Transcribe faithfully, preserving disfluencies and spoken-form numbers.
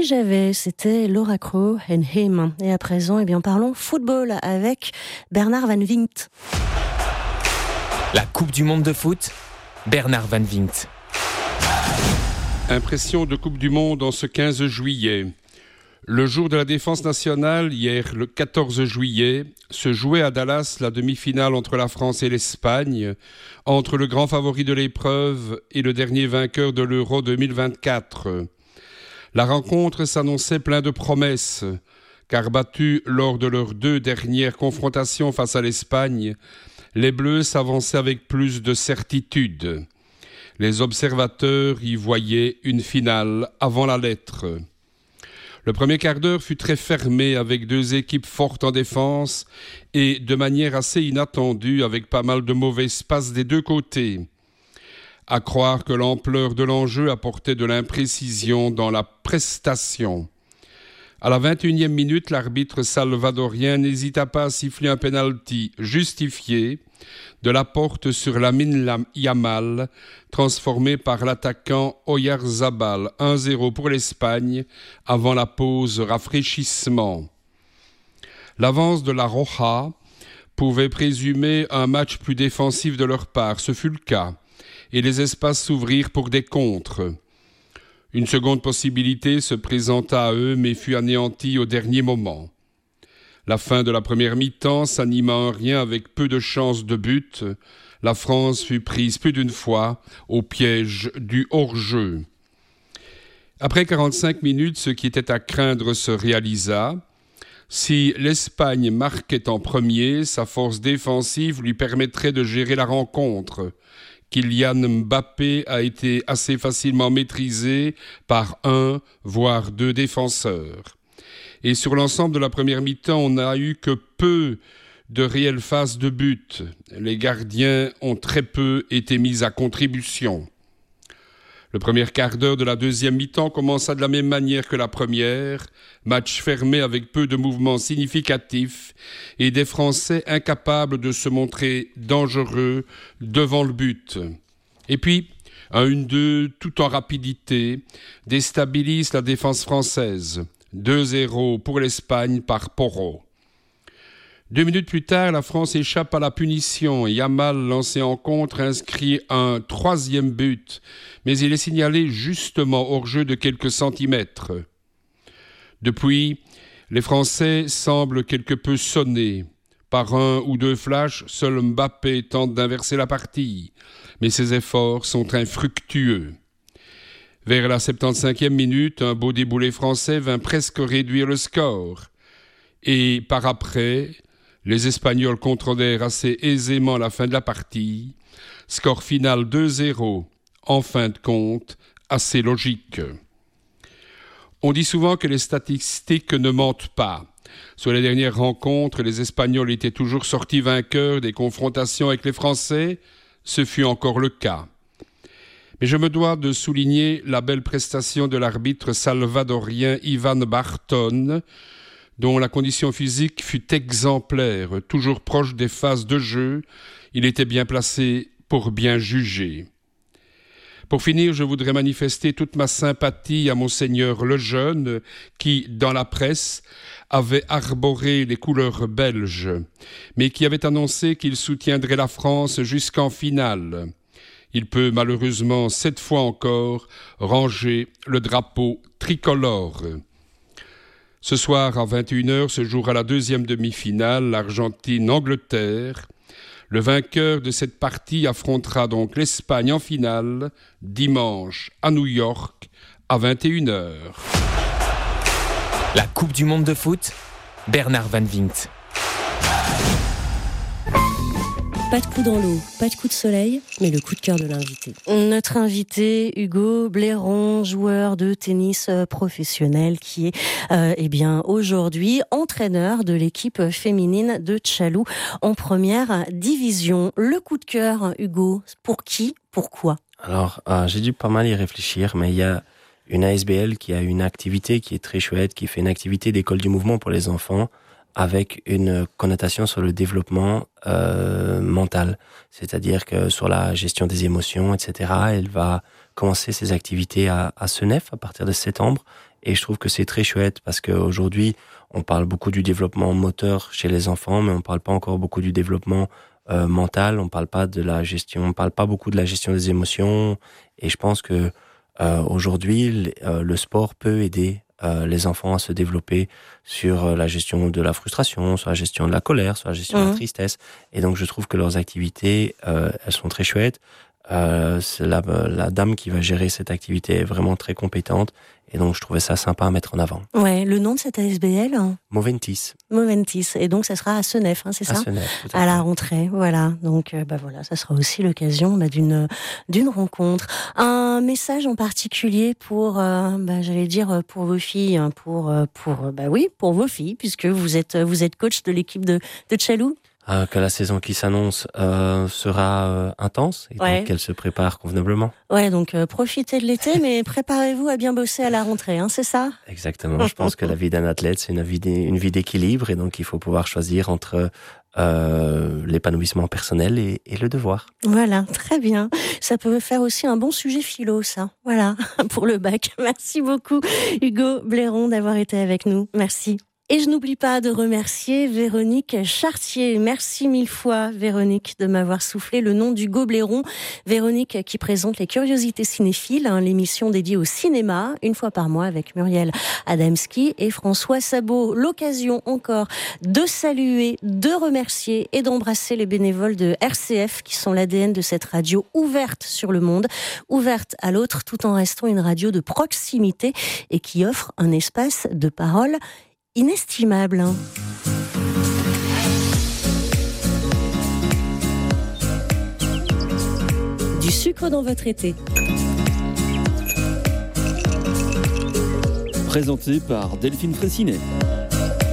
Si j'avais, c'était Laura Crowe and Him. Et à présent, eh bien, parlons football avec Bernard Van Vingt. La Coupe du Monde de foot, Bernard Van Vingt. Impression de Coupe du Monde en ce quinze juillet. Le jour de la défense nationale, hier le quatorze juillet, se jouait à Dallas la demi-finale entre la France et l'Espagne, entre le grand favori de l'épreuve et le dernier vainqueur de l'Euro deux mille vingt-quatre. La rencontre s'annonçait plein de promesses, car battus lors de leurs deux dernières confrontations face à l'Espagne, les Bleus s'avançaient avec plus de certitude. Les observateurs y voyaient une finale avant la lettre. Le premier quart d'heure fut très fermé avec deux équipes fortes en défense et de manière assez inattendue avec pas mal de mauvaises passes des deux côtés. À croire que l'ampleur de l'enjeu apportait de l'imprécision dans la prestation. À la vingt et unième minute, l'arbitre salvadorien n'hésita pas à siffler un penalty justifié de la porte sur Lamine Yamal, transformé par l'attaquant Oyarzabal. un zéro pour l'Espagne, avant la pause rafraîchissement. L'avance de la Roja pouvait présumer un match plus défensif de leur part. Ce fut le cas, et les espaces s'ouvrirent pour des contres. Une seconde possibilité se présenta à eux, mais fut anéantie au dernier moment. La fin de la première mi-temps s'anima en rien avec peu de chances de but. La France fut prise plus d'une fois au piège du hors-jeu. Après quarante-cinq minutes, ce qui était à craindre se réalisa. Si l'Espagne marquait en premier, sa force défensive lui permettrait de gérer la rencontre. Kylian Mbappé a été assez facilement maîtrisé par un, voire deux défenseurs. Et sur l'ensemble de la première mi-temps, on n'a eu que peu de réelles phases de but. Les gardiens ont très peu été mis à contribution. Le premier quart d'heure de la deuxième mi-temps commença de la même manière que la première, match fermé avec peu de mouvements significatifs et des Français incapables de se montrer dangereux devant le but. Et puis, un un deux tout en rapidité déstabilise la défense française. deux zéro pour l'Espagne par Porro. Deux minutes plus tard, la France échappe à la punition et Yamal, lancé en contre, inscrit un troisième but, mais il est signalé justement hors jeu de quelques centimètres. Depuis, les Français semblent quelque peu sonnés. Par un ou deux flashs, seul Mbappé tente d'inverser la partie, mais ses efforts sont infructueux. Vers la septante-cinquième minute, un beau déboulé français vint presque réduire le score. Et par après, les Espagnols contrôlèrent assez aisément la fin de la partie. Score final deux zéro, en fin de compte, assez logique. On dit souvent que les statistiques ne mentent pas. Sur les dernières rencontres, les Espagnols étaient toujours sortis vainqueurs des confrontations avec les Français. Ce fut encore le cas. Mais je me dois de souligner la belle prestation de l'arbitre salvadorien Ivan Barton, dont la condition physique fut exemplaire, toujours proche des phases de jeu. Il était bien placé pour bien juger. Pour finir, je voudrais manifester toute ma sympathie à Monseigneur Lejeune, qui, dans la presse, avait arboré les couleurs belges, mais qui avait annoncé qu'il soutiendrait la France jusqu'en finale. Il peut malheureusement, cette fois encore, ranger le drapeau tricolore. Ce soir, à vingt et une heures, se jouera la deuxième demi-finale, l'Argentine-Angleterre. Le vainqueur de cette partie affrontera donc l'Espagne en finale, dimanche à New York, à vingt et une heures. La Coupe du Monde de foot, Bernard Van Vingt. Pas de coup dans l'eau, pas de coup de soleil, mais le coup de cœur de l'invité. Notre invité, Hugo Blairon, joueur de tennis professionnel, qui est euh, eh bien aujourd'hui entraîneur de l'équipe féminine de Tchalou en première division. Le coup de cœur, Hugo, pour qui, pourquoi ? Alors, euh, j'ai dû pas mal y réfléchir, mais il y a une A S B L qui a une activité qui est très chouette, qui fait une activité d'école du mouvement pour les enfants, avec une connotation sur le développement euh, mental, c'est-à-dire que sur la gestion des émotions, et cetera. Elle va commencer ces activités à, à Senef à partir de septembre. Et je trouve que c'est très chouette parce qu'aujourd'hui, on parle beaucoup du développement moteur chez les enfants, mais on parle pas encore beaucoup du développement euh, mental. On parle pas de la gestion, on parle pas beaucoup de la gestion des émotions. Et je pense que euh, aujourd'hui, euh, le sport peut aider euh, les enfants à se développer sur la gestion de la frustration, sur la gestion de la colère, sur la gestion mmh. de la tristesse. Et donc, je trouve que leurs activités, euh, elles sont très chouettes. Euh, c'est la, la dame qui va gérer cette activité est vraiment très compétente et donc je trouvais ça sympa à mettre en avant. Ouais, le nom de cette A S B L hein Moventis. Moventis, et donc ça sera à Senef, hein, c'est ça? À Senef, tout à, à la rentrée, voilà. Donc euh, bah voilà, ça sera aussi l'occasion bah, d'une d'une rencontre. Un message en particulier pour, euh, bah, j'allais dire pour vos filles, pour pour bah oui, pour vos filles, puisque vous êtes vous êtes coach de l'équipe de de Tchalou. Euh, que la saison qui s'annonce euh, sera euh, intense et ouais. donc qu'elle se prépare convenablement. Ouais, donc euh, profitez de l'été, mais préparez-vous à bien bosser à la rentrée, hein, c'est ça? Exactement. Je pense que la vie d'un athlète, c'est une vie, une vie d'équilibre et donc il faut pouvoir choisir entre euh, l'épanouissement personnel et, et le devoir. Voilà, très bien. Ça peut faire aussi un bon sujet philo, ça. Voilà, pour le bac. Merci beaucoup, Hugo Blairon, d'avoir été avec nous. Merci. Et je n'oublie pas de remercier Véronique Chartier. Merci mille fois, Véronique, de m'avoir soufflé le nom d'Hugo Blairon. Véronique qui présente les Curiosités cinéphiles, hein, l'émission dédiée au cinéma, une fois par mois avec Muriel Adamski et François Sabot. L'occasion encore de saluer, de remercier et d'embrasser les bénévoles de R C F qui sont l'A D N de cette radio ouverte sur le monde, ouverte à l'autre tout en restant une radio de proximité et qui offre un espace de parole inestimable. Du sucre dans votre été. Présenté par Delphine Fraissinet.